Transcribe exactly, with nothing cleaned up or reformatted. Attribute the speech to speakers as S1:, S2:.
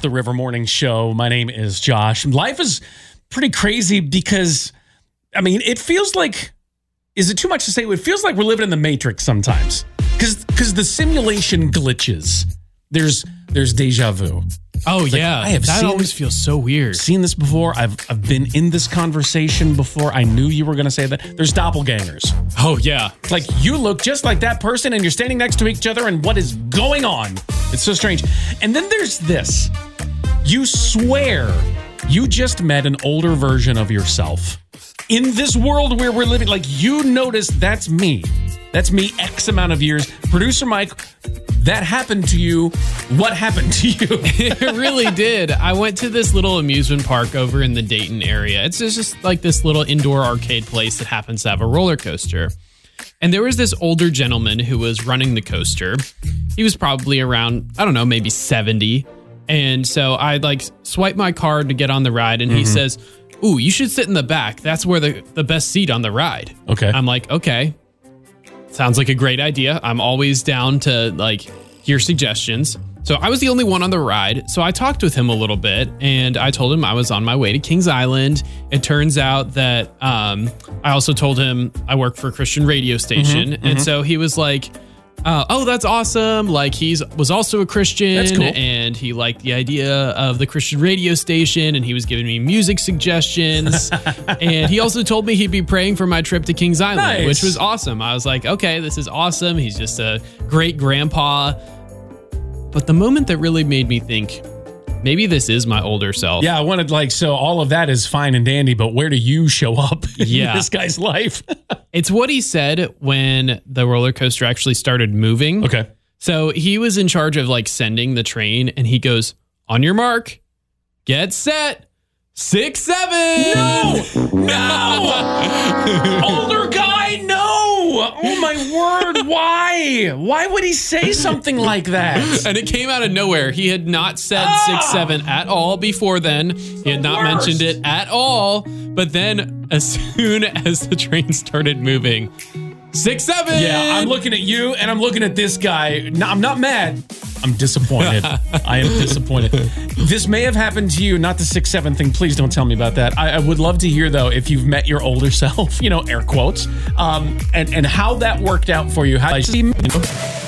S1: the River Morning Show. My name is Josh. Life is pretty crazy because, I mean, it feels like, is it too much to say? It feels like we're living in the Matrix sometimes because because the simulation glitches. There's there's deja vu.
S2: Oh,
S1: it's
S2: yeah.
S1: Like, I have
S2: that
S1: seen,
S2: always feels so weird.
S1: Seen this before. I've I've been in this conversation before. I knew you were going to say that. There's doppelgangers.
S2: Oh, yeah.
S1: It's like you look just like that person and you're standing next to each other and what is going on? It's so strange. And then there's this. You swear you just met an older version of yourself. In this world where we're living, like you notice that's me. That's me X amount of years. Producer Mike, that happened to you. What happened to you?
S2: It really did. I went to this little amusement park over in the Dayton area. It's just like this little indoor arcade place that happens to have a roller coaster. And there was this older gentleman who was running the coaster. He was probably around, I don't know, maybe seventy. And so I like swipe my card to get on the ride. And mm-hmm. he says, ooh, you should sit in the back. That's where the, the best seat on the ride.
S1: Okay.
S2: I'm like, okay. Sounds like a great idea. I'm always down to like hear suggestions. So I was the only one on the ride. So I talked with him a little bit and I told him I was on my way to Kings Island. It turns out that um, I also told him I work for a Christian radio station. Mm-hmm, and mm-hmm. so he was like, uh, oh, that's awesome. Like he was also a Christian.
S1: That's cool.
S2: And he liked the idea of the Christian radio station and he was giving me music suggestions. And he also told me he'd be praying for my trip to Kings Island,
S1: nice.
S2: Which was awesome. I was like, okay, this is awesome. He's just a great grandpa. But the moment that really made me think, maybe this is my older self.
S1: Yeah, I wanted like, so all of that is fine and dandy, but where do you show up in
S2: yeah.
S1: this guy's life?
S2: It's what he said when the roller coaster actually started moving.
S1: Okay.
S2: So he was in charge of like sending the train and he goes, on your mark, get set, six, seven.
S1: No, no. Older guy, no. Oh my word. Why? Why would he say something like that?
S2: And it came out of nowhere. He had not said ah! six, seven at all before then. He had not worst. mentioned it at all. But then as soon as the train started moving, six, seven.
S1: Yeah, I'm looking at you and I'm looking at this guy. No, I'm not mad. I'm disappointed. I am disappointed. This may have happened to you, not the six, seven thing. Please don't tell me about that. I, I would love to hear, though, if you've met your older self, you know, air quotes, um, and, and how that worked out for you. How